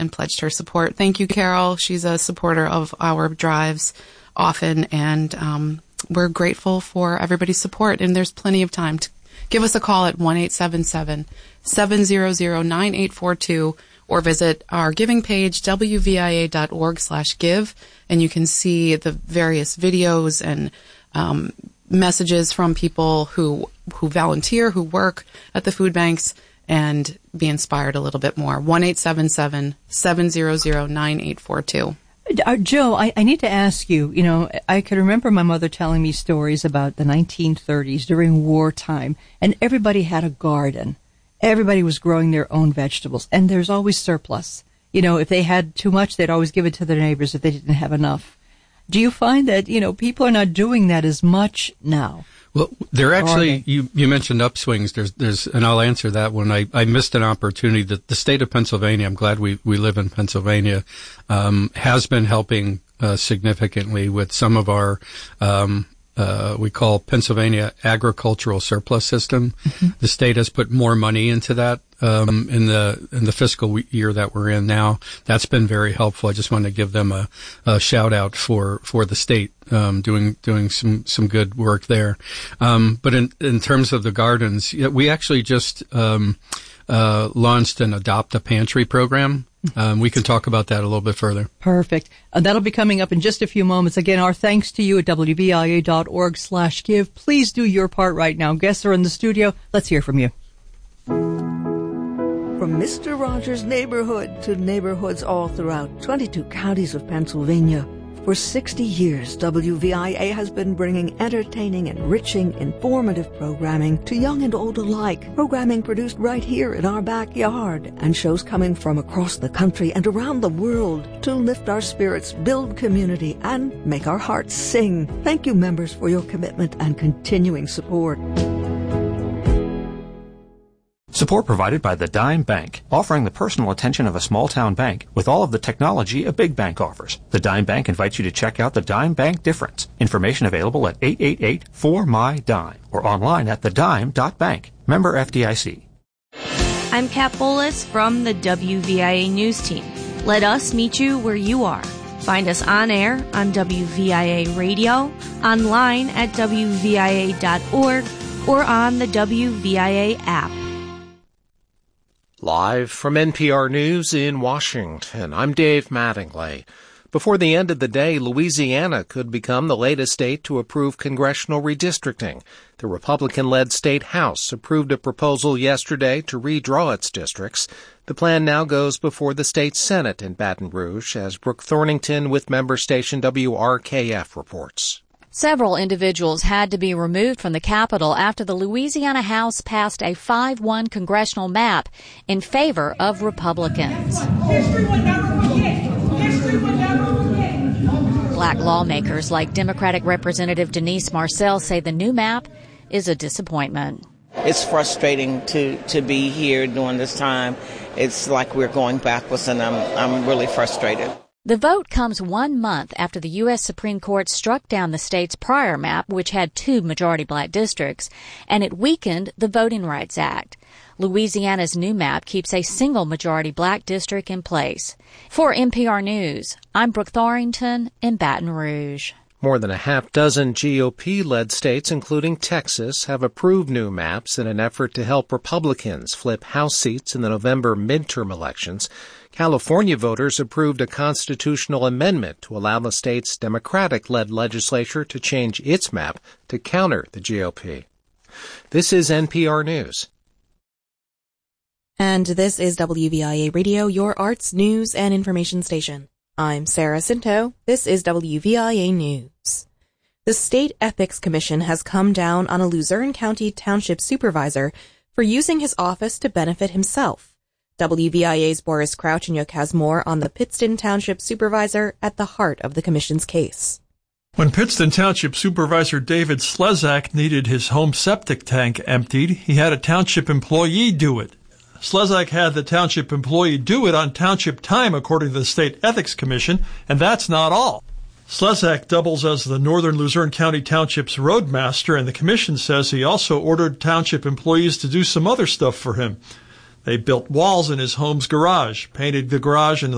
and pledged her support. Thank you, Carol. She's a supporter of our drives often, and we're grateful for everybody's support, and there's plenty of time to give us a call at 1-877-700-9842 or visit our giving page, wvia.org/give, and you can see the various videos and messages from people who volunteer, who work at the food banks, and be inspired a little bit more. 1-877-700-9842. Joe, I need to ask you, I can remember my mother telling me stories about the 1930s during wartime, and everybody had a garden. Everybody was growing their own vegetables, and there's always surplus. If they had too much, they'd always give it to their neighbors if they didn't have enough. Do you find that, people are not doing that as much now? Well, there actually, you mentioned upswings. There's, and I'll answer that one. I missed an opportunity that the state of Pennsylvania, I'm glad we live in Pennsylvania, has been helping, significantly with some of our, we call Pennsylvania agricultural surplus system. Mm-hmm. The state has put more money into that, in the fiscal year that we're in now. That's been very helpful. I just want to give them a shout out for the state, doing some good work there. But in terms of the gardens, we actually just, launched an Adopt a Pantry program. We can talk about that a little bit further. Perfect. That'll be coming up in just a few moments. Again, our thanks to you at wvia.org/give. Please do your part right now. Guests are in the studio. Let's hear from you. From Mr. Rogers' neighborhood to neighborhoods all throughout 22 counties of Pennsylvania, for 60 years, WVIA has been bringing entertaining, enriching, informative programming to young and old alike. Programming produced right here in our backyard, and shows coming from across the country and around the world to lift our spirits, build community, and make our hearts sing. Thank you, members, for your commitment and continuing support. Support provided by the Dime Bank, offering the personal attention of a small-town bank with all of the technology a big bank offers. The Dime Bank invites you to check out the Dime Bank difference. Information available at 888-4MY-DIME or online at thedime.bank. Member FDIC. I'm Kat Bowles from the WVIA News Team. Let us meet you where you are. Find us on air on WVIA Radio, online at WVIA.org, or on the WVIA app. Live from NPR News in Washington, I'm Dave Mattingly. Before the end of the day, Louisiana could become the latest state to approve congressional redistricting. The Republican-led state House approved a proposal yesterday to redraw its districts. The plan now goes before the state Senate in Baton Rouge, as Brooke Thornington with member station WRKF reports. Several individuals had to be removed from the Capitol after the Louisiana House passed a 5-1 congressional map in favor of Republicans. History will never forget. History will never forget. Black lawmakers like Democratic Representative Denise Marcel say the new map is a disappointment. It's frustrating to be here during this time. It's like we're going backwards, and I'm really frustrated. The vote comes 1 month after the U.S. Supreme Court struck down the state's prior map, which had 2 majority black districts, and it weakened the Voting Rights Act. Louisiana's new map keeps a single majority black district in place. For NPR News, I'm Brooke Thornington in Baton Rouge. More than a half dozen GOP-led states, including Texas, have approved new maps in an effort to help Republicans flip House seats in the November midterm elections. California voters approved a constitutional amendment to allow the state's Democratic-led legislature to change its map to counter the GOP. This is NPR News. And this is WVIA Radio, your arts, news, and information station. I'm Sarah Cinto. This is WVIA News. The State Ethics Commission has come down on a Luzerne County Township supervisor for using his office to benefit himself. WVIA's Boris Krawchenyuk has more on the Pittston Township supervisor at the heart of the commission's case. When Pittston Township Supervisor David Slezak needed his home septic tank emptied, he had a township employee do it. Slezak had the township employee do it on township time, according to the State Ethics Commission, and that's not all. Slezak doubles as the Northern Luzerne County Township's roadmaster, and the commission says he also ordered township employees to do some other stuff for him. They built walls in his home's garage, painted the garage in the